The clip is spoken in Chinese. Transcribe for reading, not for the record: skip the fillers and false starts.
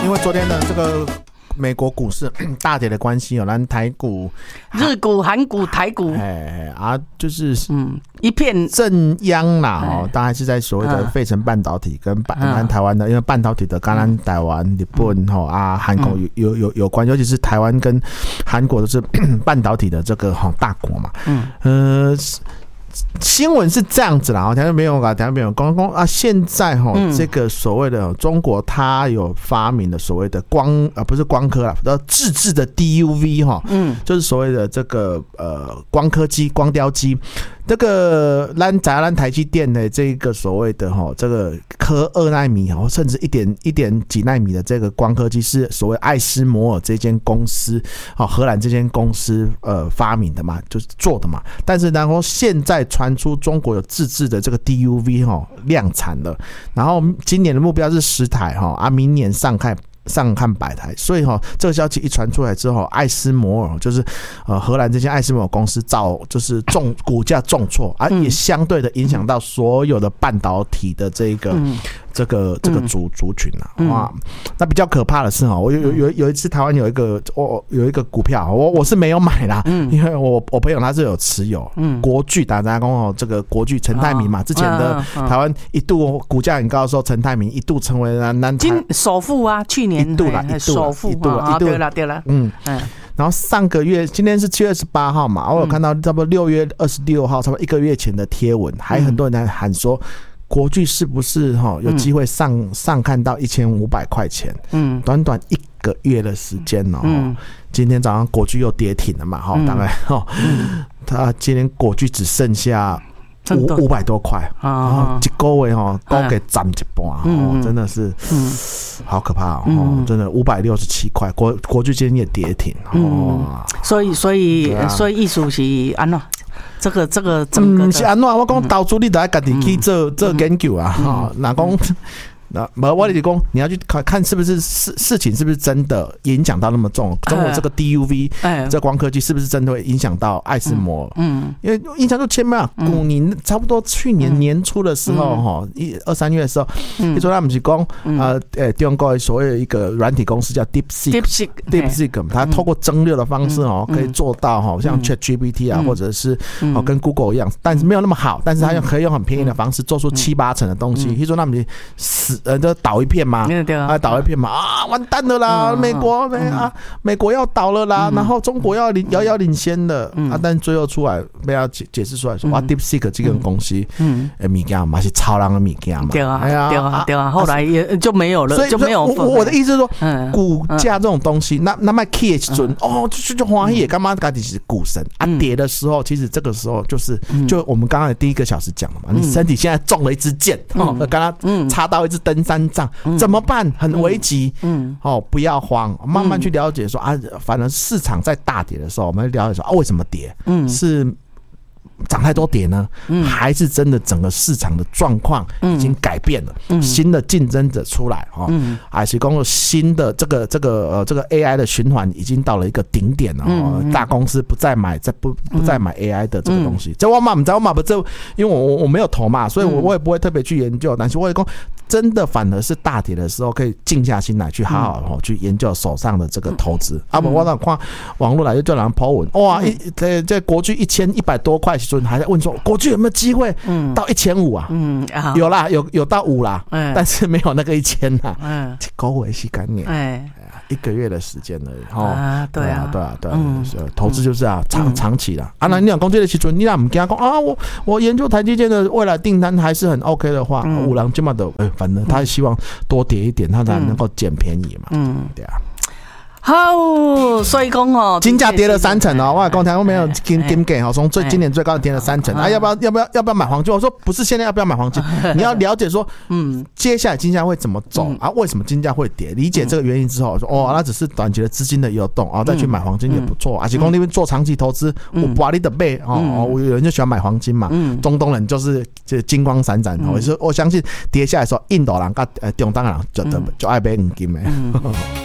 因为昨天的这个美国股市大跌的关系哦，咱台股、 日股、韩股、台股， 就是一片正央啦哦，当然是在所谓的费城半导体跟咱台湾的，因为半导体的跟咱台湾、日本韩国有关，尤其是台湾跟韩国都是半导体的这个大国嘛，新闻是这样子啦，台湾没有刚刚啊，现在这个所谓的中国，它有发明了所谓的不是光刻啦，自制的 DUV 就是所谓的这个光刻机、光雕机。这个咱台积电的这个所谓的这个刻2奈米甚至一点几奈米的这个光刻机是所谓艾斯摩尔这间公司荷兰这间公司发明的嘛，就是做的嘛。但是然后现在传出中国有自制的这个 DUV 量产了，然后今年的目标是10台明年上看100台，所以这个消息一传出来之后，艾斯摩尔就是荷兰这间艾斯摩尔公司就是股价重挫也相对的影响到所有的半导体的这个族群哇，那比较可怕的是我有一次台湾有一个股票我是没有买啦，因为我朋友他是有持有国巨，大家讲这个国巨陈泰明嘛，之前的台湾一度股价很高的时候，陈泰明一度成为首富啊，去年一度首富对了然后上个月今天是7月28号嘛，我有看到差不多6月26号差不多1个月前的贴文，还很多人在喊说国巨是不是有机会上看到1500块钱，短短1个月的时间今天早上国巨又跌停了嘛，大概他今天国巨只剩下500多块一个月高给涨一半真的是好可怕真的567块，国巨今天也跌停所以意思是安怎？这个整个是安怎？我讲投资你得自己去做研究啊哪讲我就是说你要去看是不是事情是不是真的影响到那么重，中国这个 DUV 这光刻机是不是真的会影响到艾斯摩尔因为影响就千万股你差不多去年年初的时候2-3月的时候你说他们是说中国所谓一个软体公司叫 DeepSeek 它透过蒸馏的方式可以做到像 ChatGPT 或者是跟 Google 一样，但是没有那么好，但是它可以用很便宜的方式做出7-8成的东西，你说他们就倒一片嘛，倒一片嘛完蛋了啦，美国要倒了啦，然后中国要遥遥领先了但最后出来被他解释出来说DeepSeek 这个公司物件嘛是超人的物件嘛， 对啊，后来也就没有了，所以就没有。 我的意思是说，股价这种东西，那卖 K H 准就欢喜，干嘛自己是股神跌的时候，其实这个时候就我们刚刚的第1个小时讲了嘛，你身体现在中了一支箭刚刚插到一支登山杖怎么办？很危急不要慌，慢慢去了解说反正市场在大跌的时候，我们了解说为什么跌是涨太多跌呢还是真的整个市场的状况已经改变了新的竞争者出来还是说新的这个 AI 的循环已经到了一个顶点了大公司不再买 AI 的这个东西这我不知道因为我没有投嘛，所以我也不会特别去研究，但是我也说真的反而是大跌的时候可以静下心来去好好去研究手上的这个投资不我看网络来就叫人 po 文哇在国巨1100多块还在问说国巨有没有机会到1500有啦有到5啦但是没有那个1000啦高维系概念1个月的时间而已对啊投资就是长期啦那你讲讲这个时阵你若不怕说我研究台积电的未来订单还是很 OK 的话有人这么的反正他希望多跌一点他才能够捡便宜嘛对啊好，所以讲金价跌了3成我讲台湾没有金价从今年最高的跌了3成要不要买黄金？我说不是现在要不要买黄金，你要了解说接下来金价会怎么走为什么金价会跌？理解这个原因之后说那只是短期的资金的流动再去买黄金也不错而且说那边做长期投资我把你的背有人就喜欢买黄金嘛中东人就是金光闪闪我相信跌下来的时候印度人跟中东人就爱买黄金的